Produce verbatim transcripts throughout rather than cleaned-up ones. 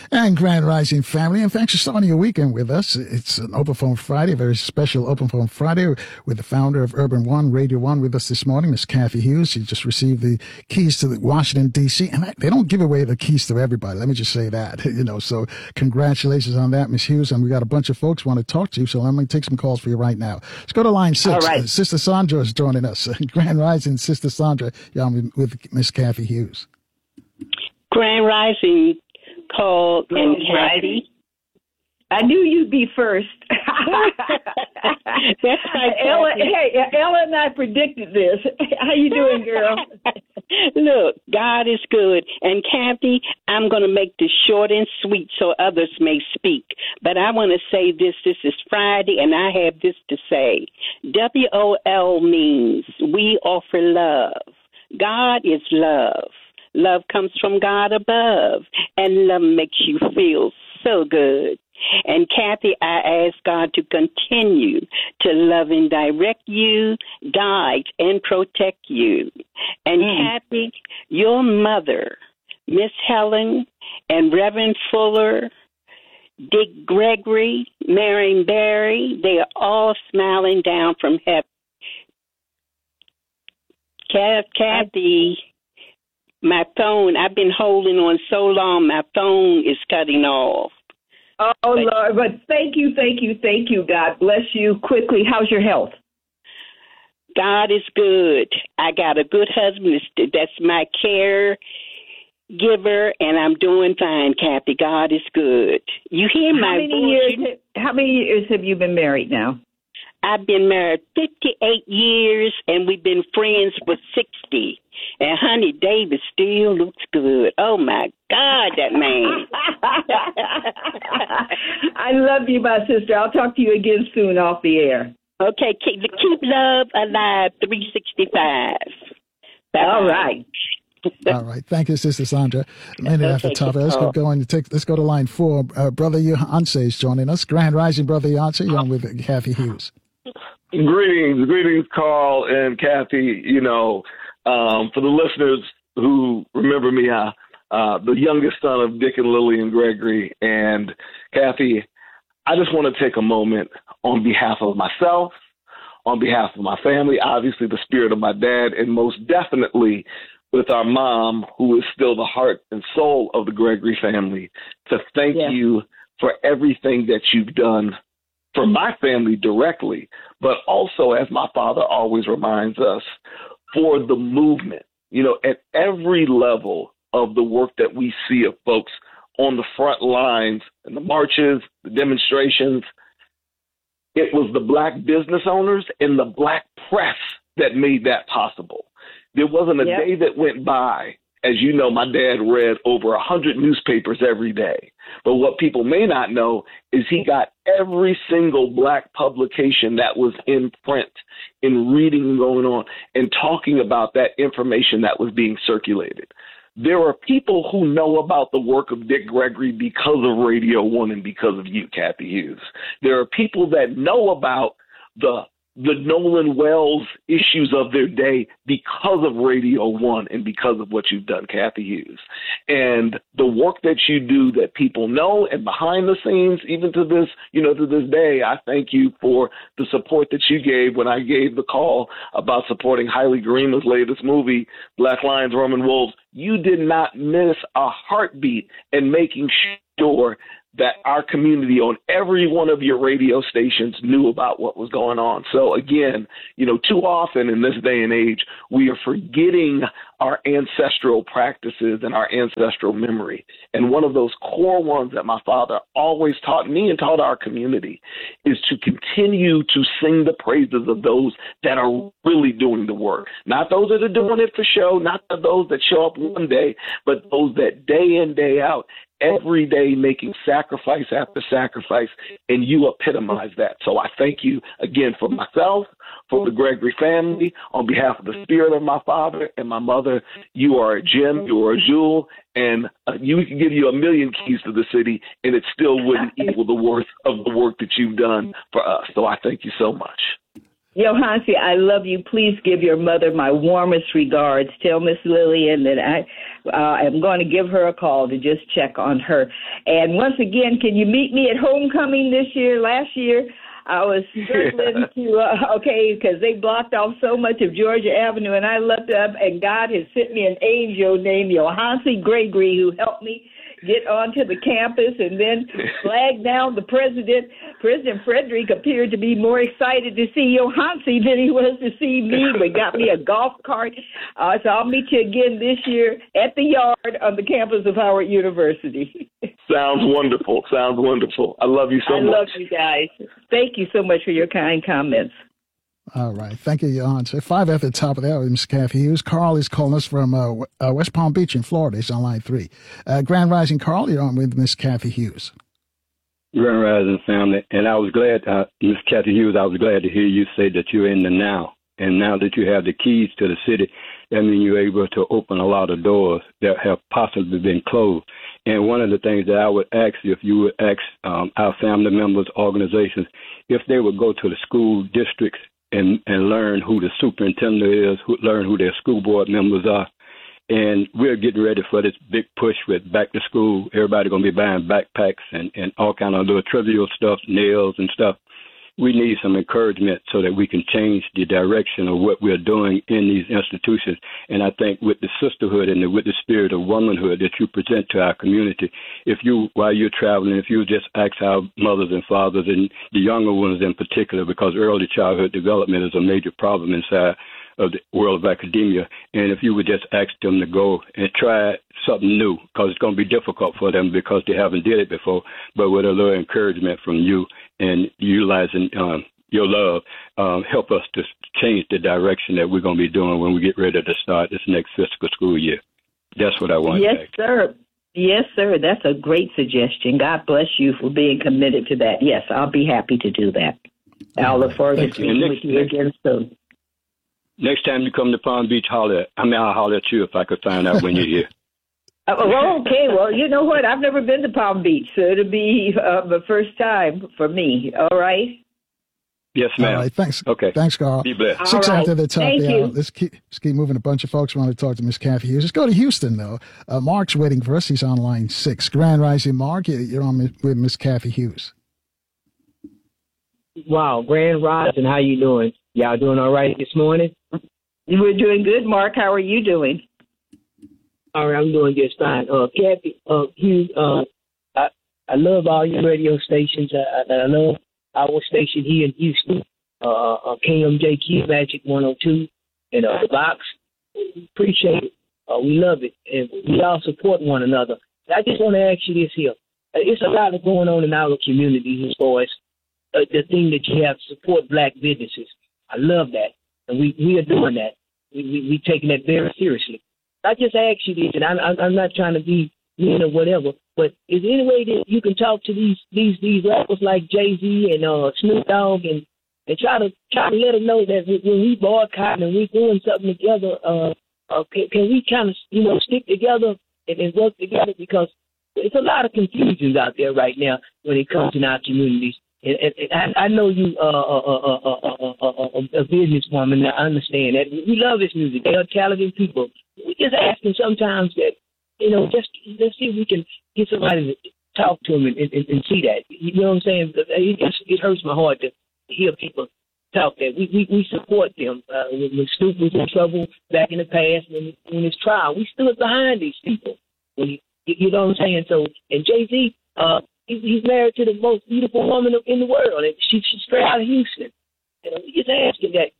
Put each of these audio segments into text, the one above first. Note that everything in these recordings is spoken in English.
And Grand Rising family, and thanks for starting your weekend with us. It's an Open Phone Friday, a very special Open Phone Friday with the founder of Urban One, Radio One, with us this morning, Miss Kathy Hughes. She just received the keys to the Washington, D C, and they don't give away the keys to everybody. Let me just say that, you know, so congratulations on that, Miss Hughes. And we got a bunch of folks want to talk to you, so I'm going to take some calls for you right now. Let's go to line six. All right. Sister Sandra is joining us. Grand Rising, Sister Sandra, you're on with Miss Kathy Hughes. Grand Rising, Cole and Kathy. I knew you'd be first. That's right, Ella, hey, Ella and I predicted this. How you doing, girl? Look, God is good. And Kathy, I'm going to make this short and sweet so others may speak. But I want to say this. This is Friday, and I have this to say. W O L means we offer love. God is love. Love comes from God above, and love makes you feel so good. And Kathy, I ask God to continue to love and direct you, guide and protect you. And mm. Kathy, your mother, Miss Helen, and Reverend Fuller, Dick Gregory, Marion Barry, they are all smiling down from heaven. Kathy, my phone, I've been holding on so long, my phone is cutting off. Oh, but, Lord, but thank you, thank you, thank you. God bless you. Quickly, how's your health? God is good. I got a good husband. That's my care giver, and I'm doing fine, Kathy. God is good. You hear my how many voice? Years, how many years have you been married now? I've been married fifty-eight years, and we've been friends for sixty. And, honey, David still looks good. Oh, my God, that man. I love you, my sister. I'll talk to you again soon off the air. Okay, keep, keep love alive, three sixty-five. Bye-bye. All right. All right. Thank you, Sister Sandra. A minute okay, after top. Let's go, go and take, let's go to line four. Uh, Brother Yancey is joining us. Grand Rising, Brother Yancey. You're on with Kathy Hughes. Greetings. Greetings, Carl and Kathy. You know, um, for the listeners who remember me, uh, uh, the youngest son of Dick and Lillian Gregory. And Kathy, I just want to take a moment on behalf of myself, on behalf of my family, obviously the spirit of my dad, and most definitely with our mom, who is still the heart and soul of the Gregory family, to thank yeah. you for everything that you've done for my family directly, but also, as my father always reminds us, for the movement. You know, at every level of the work that we see of folks on the front lines, and the marches, the demonstrations, it was the Black business owners and the Black press that made that possible. There wasn't a yep. day that went by. As you know, my dad read over one hundred newspapers every day. But what people may not know is he got every single Black publication that was in print, in reading going on, and talking about that information that was being circulated. There are people who know about the work of Dick Gregory because of Radio One and because of you, Kathy Hughes. There are people that know about the the Nolan Wells issues of their day because of Radio One and because of what you've done, Kathy Hughes. And the work that you do that people know, and behind the scenes, even to this, you know, to this day, I thank you for the support that you gave when I gave the call about supporting Haile Gerima's latest movie, Black Lions, Roman Wolves. You did not miss a heartbeat in making sure that our community on every one of your radio stations knew about what was going on. So again, you know, too often in this day and age, we are forgetting our ancestral practices and our ancestral memory. And one of those core ones that my father always taught me and taught our community is to continue to sing the praises of those that are really doing the work. Not those that are doing it for show, not those that show up one day, but those that day in, day out, every day making sacrifice after sacrifice, and you epitomize that. So I thank you again for myself, for the Gregory family, on behalf of the spirit of my father and my mother. You are a gem, you are a jewel, and uh, you can give you a million keys to the city, and it still wouldn't equal the worth of the work that you've done for us. So I thank you so much. Hansi, I love you. Please give your mother my warmest regards. Tell Miss Lillian that I uh, am going to give her a call to just check on her. And once again, can you meet me at homecoming this year? Last year, I was struggling to, uh, okay, because they blocked off so much of Georgia Avenue, and I looked up, and God has sent me an angel named Yohansi Gregory who helped me get onto the campus and then flag down the president. President Frederick appeared to be more excited to see Yohansi than he was to see me, but got me a golf cart. Uh, so I'll meet you again this year at the yard on the campus of Howard University. Sounds wonderful. Sounds wonderful. I love you so I much. I love you guys. Thank you so much for your kind comments. All right. Thank you, Jan. So five at the top of the hour, Miz Kathy Hughes. Carl is calling us from uh, uh, West Palm Beach in Florida. He's on line three. Uh, Grand Rising, Carl, you're on with Miz Kathy Hughes. Grand Rising, family. And I was glad, uh, Miz Kathy Hughes, I was glad to hear you say that you're in the now. And now that you have the keys to the city, that means you're able to open a lot of doors that have possibly been closed. And one of the things that I would ask, if you would ask um, our family members, organizations, if they would go to the school districts and, and learn who the superintendent is, who, learn who their school board members are. And we're getting ready for this big push with back to school. Everybody going to be buying backpacks and, and all kind of little trivial stuff, nails and stuff. We need some encouragement so that we can change the direction of what we're doing in these institutions. And I think with the sisterhood and the, with the spirit of womanhood that you present to our community, if you, while you're traveling, if you just ask our mothers and fathers and the younger ones in particular, because early childhood development is a major problem inside of the world of academia, and if you would just ask them to go and try something new, because it's going to be difficult for them because they haven't did it before, but with a little encouragement from you and utilizing um, your love, um, help us to change the direction that we're going to be doing when we get ready to start this next fiscal school year. That's what I want yes, to say. Yes, sir. Yes, sir. That's a great suggestion. God bless you for being committed to that. Yes, I'll be happy to do that. I'll look forward to speaking with you again soon. Next time you come to Palm Beach, holler. I mean, I'll holler at you if I could find out when you're here. Uh, well, okay. Well, you know what? I've never been to Palm Beach, so it'll be uh, the first time for me. All right? Yes, ma'am. All right. Thanks. Okay. Thanks, Carl. Be blessed. Six right. after the top Thank of the you. hour. Let's keep, let's keep moving. A bunch of folks want to talk to Miss Kathy Hughes. Let's go to Houston, though. Uh, Mark's waiting for us. He's on line six. Grand Rising, Mark. You're on with Miss Kathy Hughes. Wow. Grand Rising. How you doing? Y'all doing all right this morning? We're doing good, Mark. How are you doing? All right, I'm doing just fine. Uh, Kathy, uh, Hughes, uh, I, I love all your radio stations. I, I, I love our station here in Houston, uh, uh, K M J Q Magic one oh two, and uh, the box. Appreciate it. Uh, we love it, and we all support one another. I just want to ask you this here. Uh, it's a lot of going on in our communities as far as uh, the thing that you have to support black businesses. I love that, and we, we are doing that. We, we, we taking that very seriously. I just ask you this, and I, I, I'm not trying to be mean or whatever, but is there any way that you can talk to these these these rappers like Jay-Z and uh, Snoop Dogg and, and try to try to let them know that when we boycotting and we're doing something together, uh, uh, can, can we kind of you know stick together and, and work together, because there's a lot of confusions out there right now when it comes in our communities. And, and, and I, I know you uh, uh, uh, uh, uh, uh, uh, a businesswoman. I understand that. We love this music. They are talented people. We just asking sometimes that, you know, just let's see if we can get somebody to talk to them and, and, and see that. You know what I'm saying? It, just, it hurts my heart to hear people talk that. We we, we support them. Uh, when, when Snoop was in trouble back in the past, when, when his trial, we stood behind these people. When he, you know what I'm saying? So, and Jay-Z, uh, he's married to the most beautiful woman in the world, and she, she's straight out of Houston. You know, we just asking that,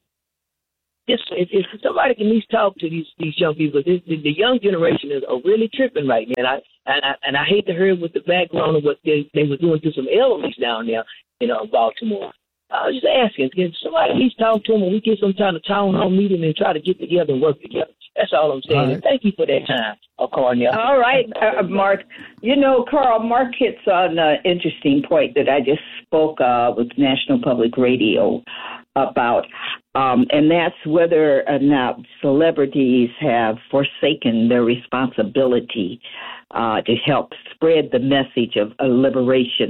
just if, if somebody can at least talk to these these young people, this, the, the young generation is are really tripping right now. And I, and I and I hate to hear with the background of what they they were doing to some elderly down there, you know, in Baltimore. I was just asking, can somebody at least talk to them, and we get some kind of town hall meeting and try to get together and work together? That's all I'm saying. All right. And thank you for that time, uh, Cornell. All right, uh, Mark. You know, Carl, Mark hits on an interesting point that I just spoke uh, with National Public Radio about, um, and that's whether or not celebrities have forsaken their responsibility uh, to help spread the message of uh, liberation.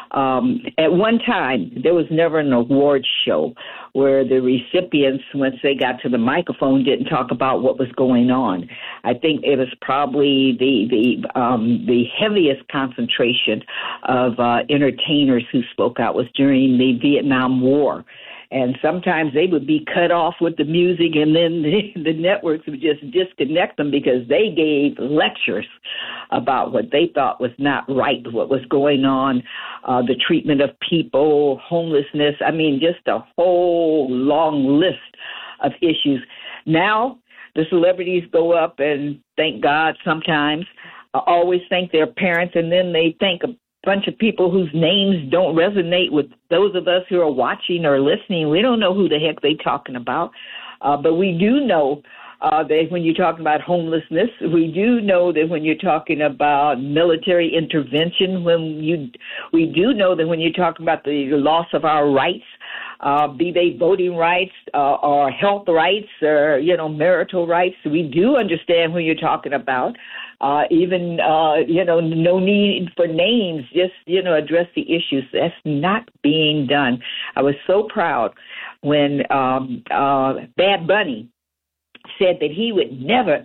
Um, at one time, there was never an awards show where the recipients, once they got to the microphone, didn't talk about what was going on. I think it was probably the the um, the heaviest concentration of uh, entertainers who spoke out was during the Vietnam War. And sometimes they would be cut off with the music, and then the, the networks would just disconnect them because they gave lectures about what they thought was not right, what was going on, uh, the treatment of people, homelessness. I mean, just a whole long list of issues. Now the celebrities go up and thank God sometimes, uh, always thank their parents, and then they thank a bunch of people whose names don't resonate with those of us who are watching or listening. We don't know who the heck they're talking about. Uh, but we do know uh, that when you're talking about homelessness, we do know that when you're talking about military intervention, when you, we do know that when you're talking about the loss of our rights, uh, be they voting rights uh, or health rights or, you know, marital rights, we do understand who you're talking about. Uh, even, uh, you know, no need for names, just, you know, address the issues. That's not being done. I was so proud when um, uh, Bad Bunny said that he would never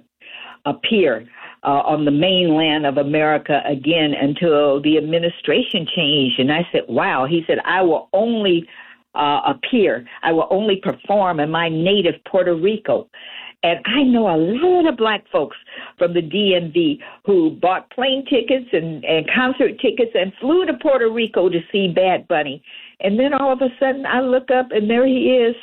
appear uh, on the mainland of America again until the administration changed. And I said, wow. He said, I will only uh, appear, I will only perform in my native Puerto Rico. And I know a lot of black folks from the D M V who bought plane tickets and, and concert tickets and flew to Puerto Rico to see Bad Bunny. And then all of a sudden I look up and there he is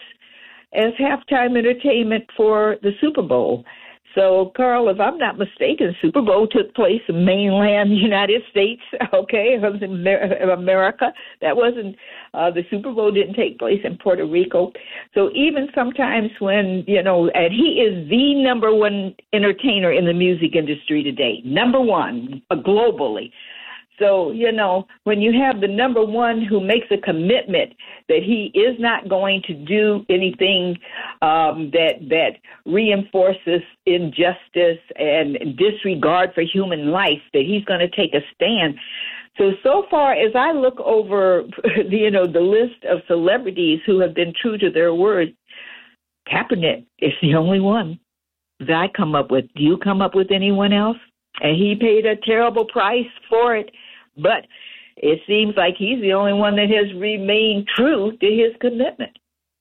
as halftime entertainment for the Super Bowl. So, Carl, if I'm not mistaken, Super Bowl took place in mainland United States, okay, it was in America. That wasn't, uh, the Super Bowl didn't take place in Puerto Rico. So even sometimes when, you know, and he is the number one entertainer in the music industry today, number one, uh, globally. So, you know, when you have the number one who makes a commitment that he is not going to do anything um, that that reinforces injustice and disregard for human life, that he's going to take a stand. So, so far as I look over, the, you know, the list of celebrities who have been true to their word, Kaepernick is the only one that I come up with. Do you come up with anyone else? And he paid a terrible price for it. But it seems like he's the only one that has remained true to his commitment.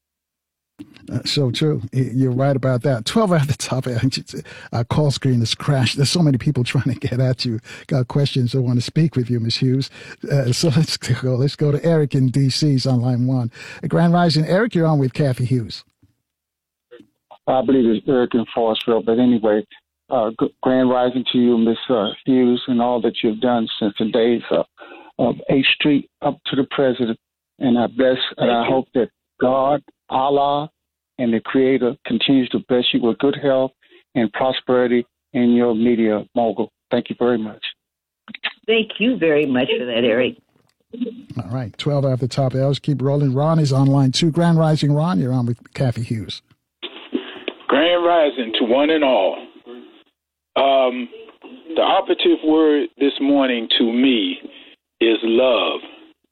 Uh, so true. You're right about that. twelve at the top. Our call screen has crashed. There's so many people trying to get at you. Got questions that want to speak with you, Miz Hughes. Uh, so let's go. Let's go to Eric in D C. He's on line one. Grand Rising. Eric, you're on with Kathy Hughes. I believe it's Eric in Forestville. But anyway, Uh, grand rising to you, Miss uh, Hughes, and all that you've done since the days of, of H Street up to the president. And I bless and I hope that God, Allah, and the Creator continues to bless you with good health and prosperity in your media mogul. Thank you very much. Thank you very much for that, Eric. All right, twelve after the top. Let's keep rolling. Ron is on line two. Grand Rising, Ron, you're on with Kathy Hughes. Grand Rising to one and all. Um, the operative word this morning to me is love.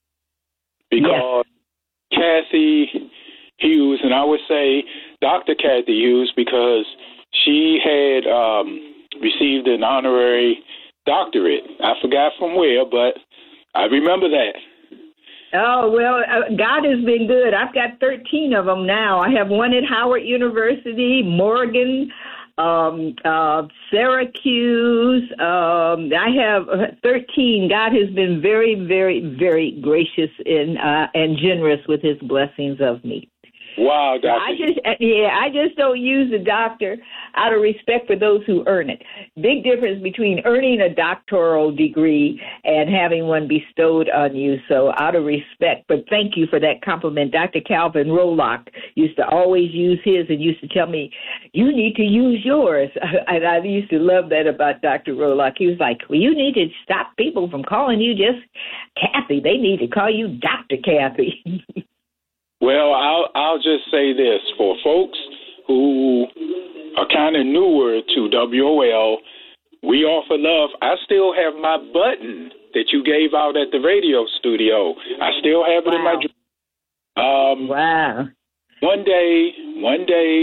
Because yes. Kathy Hughes, and I would say Doctor Kathy Hughes, because she had um, received an honorary doctorate. I forgot from where, but I remember that. Oh, well, uh, God has been good. I've got thirteen of them now. I have one at Howard University, Morgan, Um, uh, Syracuse. Um, I have thirteen. God has been very, very, very gracious and uh, and generous with His blessings of me. Wow, Doctor. I just, yeah, I just don't use the doctor out of respect for those who earn it. Big difference between earning a doctoral degree and having one bestowed on you. So out of respect, but thank you for that compliment. Doctor Calvin Rolock used to always use his and used to tell me, you need to use yours. And I used to love that about Doctor Rolock. He was like, well, you need to stop people from calling you just Kathy. They need to call you Doctor Kathy. Well, I'll I'll just say this for folks who are kind of newer to W O L. We Offer Love. I still have my button that you gave out at the radio studio. I still have it wow. in my drawer. Um, wow. One day, one day,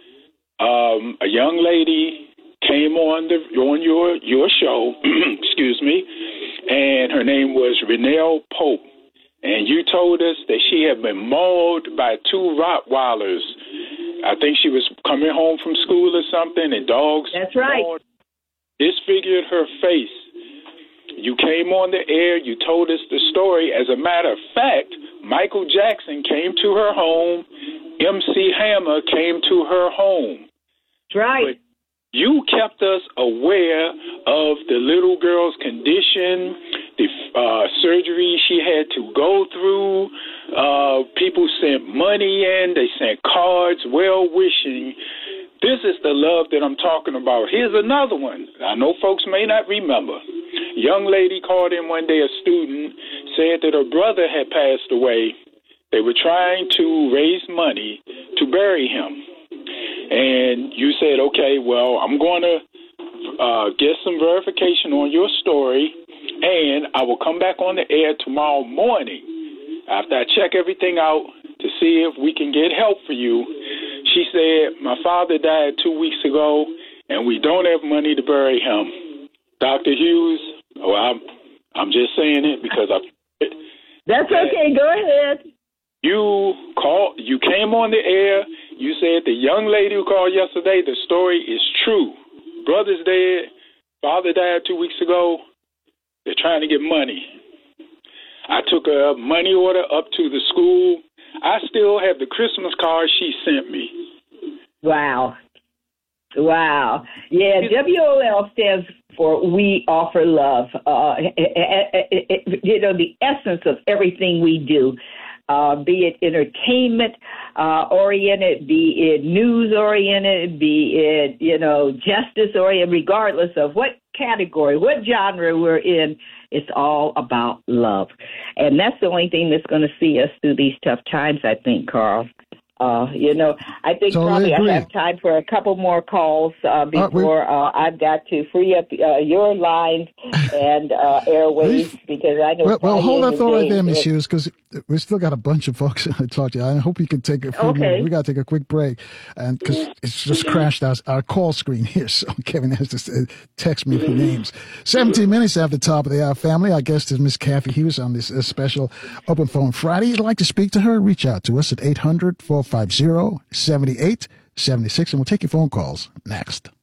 um, a young lady came on the on your your show, excuse me, and her name was Renelle Pope, and you told us that she had been mauled by two Rottweilers. I think she was coming home from school or something, and dogs. That's right. Mauled, disfigured her face. You came on the air. You told us the story. As a matter of fact, Michael Jackson came to her home. M C Hammer came to her home. That's right. But you kept us aware of the little girl's condition, the uh, surgery she had to go through. Uh, people sent money in. They sent cards, well-wishing. This is the love that I'm talking about. Here's another one. I know folks may not remember. Young lady called in one day, a student, said that her brother had passed away. They were trying to raise money to bury him. And you said, okay, well, I'm going to uh, get some verification on your story, and I will come back on the air tomorrow morning after I check everything out to see if we can get help for you. She said, my father died two weeks ago, and we don't have money to bury him. Doctor Hughes, oh, I'm, I'm just saying it because I... That's okay. Go ahead. You called, you came on the air. You said the young lady who called yesterday, the story is true. Brother's dead. Father died two weeks ago. They're trying to get money. I took a money order up to the school. I still have the Christmas card she sent me. Wow. Wow. Yeah, W O L stands for We Offer Love. Uh, you know, the essence of everything we do. Uh, be it entertainment uh, oriented, be it news oriented, be it, you know, justice oriented, regardless of what category, what genre we're in, it's all about love. And that's the only thing that's going to see us through these tough times, I think, Carl. Uh, you know, I think totally probably agree. I have time for a couple more calls uh, before uh, uh, I've got to free up uh, your lines and uh, airwaves because I know. Well, well hold that thought right there, Miz it, Hughes, because we still got a bunch of folks to talk to. I hope you can take a few okay. minutes. We got to take a quick break, and because it's just crashed our, our call screen here, so Kevin has to text me the names. Seventeen minutes after the top of the hour, family. Our guest is Miss Cathy Hughes on this uh, special Open Phone Friday. If you'd like to speak to her, reach out to us at eight hundred, four five zero, seven eight seven six, and we'll take your phone calls next.